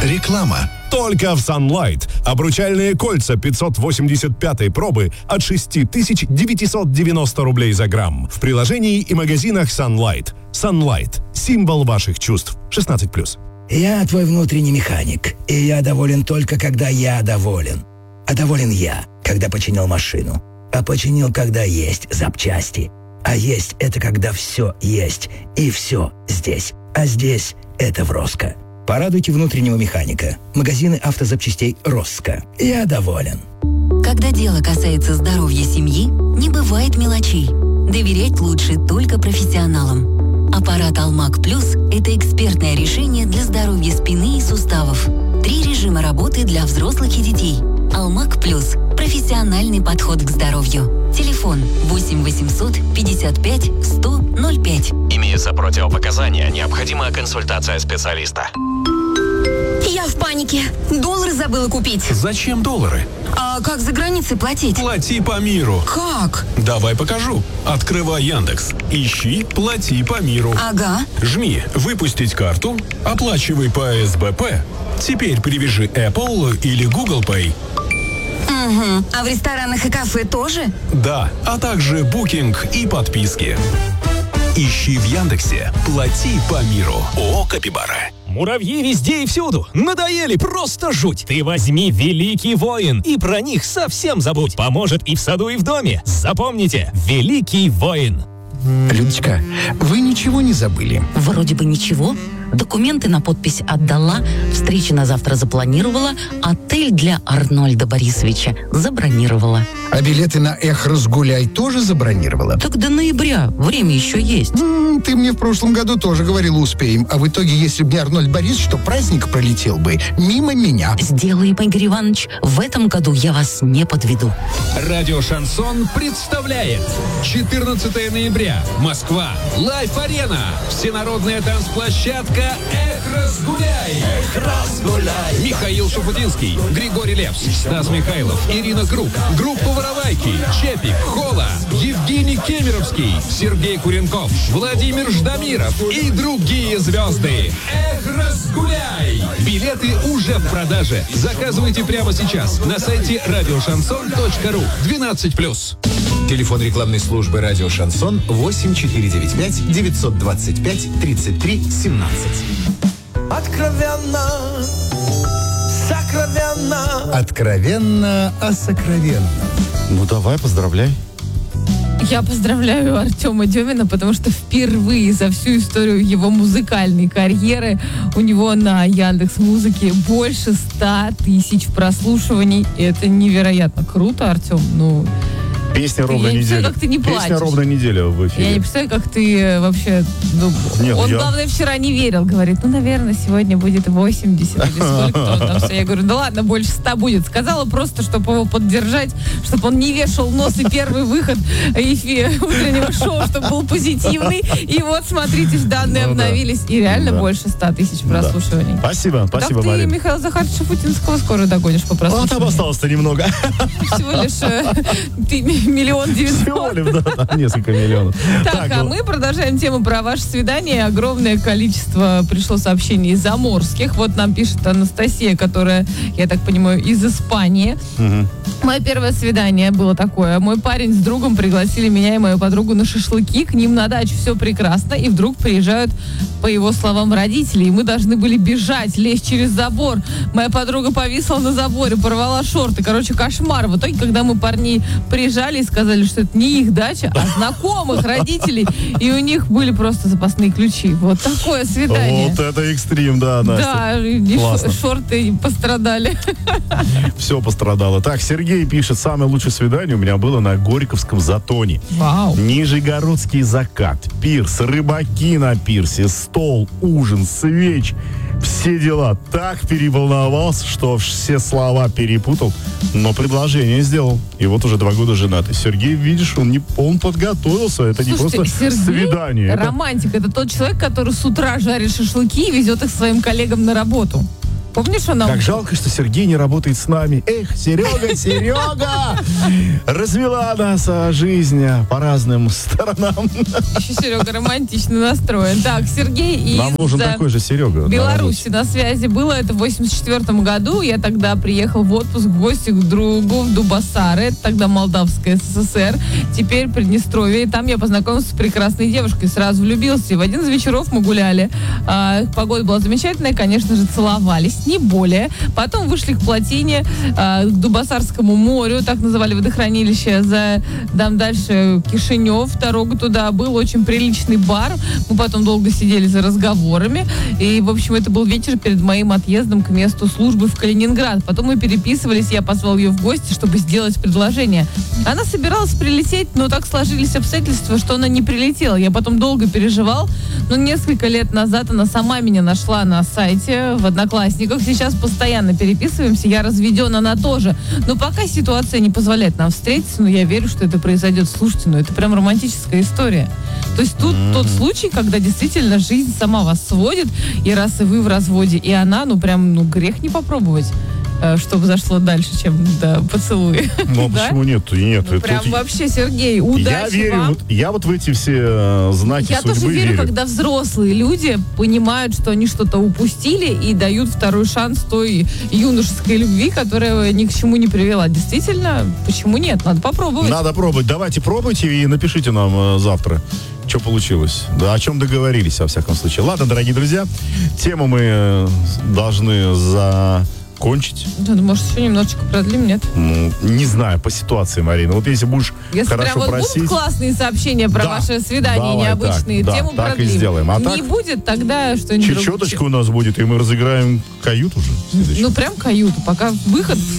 Реклама. Только в Sunlight. Обручальные кольца 585-й пробы от 6990 рублей за грамм. В приложении и магазинах Sunlight. Sunlight. Символ ваших чувств. 16+. Я твой внутренний механик, и я доволен только, когда я доволен. А доволен я, когда починил машину. А починил, когда есть запчасти. А есть — это когда все есть, и все здесь. А здесь — это в Роско. Порадуйте внутреннего механика. Магазины автозапчастей «Роско». Я доволен. Когда дело касается здоровья семьи, не бывает мелочей. Доверять лучше только профессионалам. Аппарат «Алмак Плюс» — это экспертное решение для здоровья спины и суставов. 3 режима работы для взрослых и детей. «Алмак Плюс» — профессиональный подход к здоровью. Телефон 8 800 55 100 05. Имеются противопоказания, необходима консультация специалиста. Я в панике. Доллары забыла купить. Зачем доллары? А как за границей платить? Плати по миру. Как? Давай покажу. Открывай Яндекс. Ищи «Плати по миру». Ага. Жми «Выпустить карту», оплачивай по СБП. Теперь привяжи Apple или Google Pay. Угу. А в ресторанах и кафе тоже? Да, а также букинг и подписки. Ищи в Яндексе «Плати по миру». ООО «Капибара». Муравьи везде и всюду. Надоели, просто жуть. Ты возьми «Великий воин» и про них совсем забудь. Поможет и в саду, и в доме. Запомните, «Великий воин». Людочка, вы ничего не забыли? Вроде бы ничего. Документы на подпись отдала, встречи на завтра запланировала, отель для Арнольда Борисовича забронировала. А билеты на «Эх, разгуляй» тоже забронировала? Так до ноября, время еще есть. Ты мне в прошлом году тоже говорила «успеем», а в итоге, если бы не Арнольд Борисович, то праздник пролетел бы мимо меня. Сделаем, Игорь Иванович, в этом году я вас не подведу. Радио «Шансон» представляет 14 ноября. Москва. Лайф-арена. Всенародная танцплощадка «Эх, разгуляй». Эх, разгуляй. Михаил Шуфутинский, Григорий Лепс, Стас Михайлов, Ирина Круг, группа «Воровайки», Чепик, Хола, Евгений Кемеровский, Сергей Куренков, Владимир Ждамиров и другие звезды. Эх, разгуляй. Билеты уже в продаже. Заказывайте прямо сейчас на сайте радиошансон.ру. 12+. Телефон рекламной службы «Радио Шансон» 8495 925 33 17. Откровенно, сокровенно. Откровенно о сокровенном. Ну давай, поздравляй. Я поздравляю Артема Демина, потому что впервые за всю историю его музыкальной карьеры у него на Яндекс.Музыке больше 100 тысяч прослушиваний. И это невероятно круто, Артем. Ну, Песня ровно неделя. Как ты не плачешь. Песня ровно неделя в эфире. Я не представляю, как ты вообще... Ну, нет, он, главное, вчера не верил. Говорит, ну, наверное, сегодня будет 80 или сколько там все. Я говорю, да ладно, больше 100 будет. Сказала просто, чтобы его поддержать, чтобы он не вешал нос, и первый выход утреннего шоу, чтобы был позитивный. И вот, смотрите, данные обновились. И реально больше 100 тысяч прослушиваний. Спасибо, спасибо, Мария. Так ты Михаила Захаровича Шафутинского скоро догонишь по прослушиванию. Там осталось-то немного. Всего лишь 1 900 000. Да, несколько миллионов. Так, а мы продолжаем тему про ваше свидание. Огромное количество пришло сообщений из заморских. Вот нам пишет Анастасия, которая, я так понимаю, из Испании. Мое первое свидание было такое. Мой парень с другом пригласили меня и мою подругу на шашлыки. К ним на дачу, все прекрасно. И вдруг приезжают, по его словам, родители. И мы должны были бежать, лезть через забор. Моя подруга повисла на заборе, порвала шорты. Короче, кошмар. В итоге, когда мы парней приезжали и сказали, что это не их дача, а знакомых родителей, и у них были просто запасные ключи. Вот такое свидание. Вот это экстрим, да, Настя. Да, и шорты пострадали. Все пострадало. Так, Сергей пишет, самое лучшее свидание у меня было на Горьковском затоне. Вау. Нижегородский закат, пирс, рыбаки на пирсе, стол, ужин, свеч. Все дела. Так переволновался, что все слова перепутал, но предложение сделал. И вот уже 2 года женатый. Сергей, видишь, он подготовился. Это не просто свидание. Романтик. Это тот человек, который с утра жарит шашлыки и везет их своим коллегам на работу. Помнишь, он нам... Как жалко, что Сергей не работает с нами. Эх, Серега! Развела нас жизнь по разным сторонам. Еще Серега романтично настроен. Так, Сергей из... Нам нужен такой же Серега. Беларуси на связи. Было это в 84 году. Я тогда приехал в отпуск в гости к другу в Дубасары. Это тогда Молдавская СССР. Теперь Приднестровье. И там я познакомился с прекрасной девушкой. Сразу влюбился. И в один из вечеров мы гуляли. Погода была замечательная. Конечно же, целовались. Не более. Потом вышли к плотине, к Дубасарскому морю, так называли водохранилище. Там дальше Кишинев, дорога туда. Был очень приличный бар. Мы потом долго сидели за разговорами. И, в общем, это был вечер перед моим отъездом к месту службы в Калининград. Потом мы переписывались, я позвал ее в гости, чтобы сделать предложение. Она собиралась прилететь, но так сложились обстоятельства, что она не прилетела. Я потом долго переживал, но несколько лет назад она сама меня нашла на сайте в Одноклассниках. Сейчас постоянно переписываемся, я разведен, она тоже. Но пока ситуация не позволяет нам встретиться, но я верю, что это произойдет. Слушайте, это прям романтическая история. То есть тут тот случай, когда действительно жизнь сама вас сводит, и раз и вы в разводе, и она, грех не попробовать, чтобы зашло дальше, чем до поцелуя. Ну, да? почему нет? Прям вообще, Сергей, удачи я верю, вам. Я в эти все знаки Я судьбы тоже верю, когда взрослые люди понимают, что они что-то упустили и дают второй шанс той юношеской любви, которая ни к чему не привела. Действительно, почему нет? Надо попробовать. Надо пробовать. Давайте пробуйте и напишите нам завтра, что получилось. Да, о чем договорились, во всяком случае. Ладно, дорогие друзья, тему мы должны закончить. Да, может, еще немножечко продлим, нет? Не знаю, по ситуации, Марина. Вот если будешь хорошо прям просить... будут классные сообщения про ваше свидание необычные, тему так продлим. и сделаем. А не будет, тогда что-нибудь другое. Чечеточка у нас будет, и мы разыграем каюту уже. Прям каюту. Пока выход